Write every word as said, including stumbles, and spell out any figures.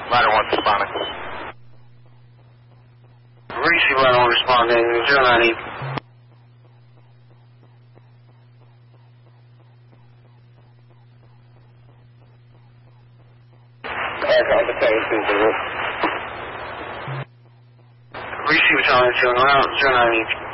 Ladder one responding. Receive ladder one responding, zero nine eight. Receive Italian zero nine eight.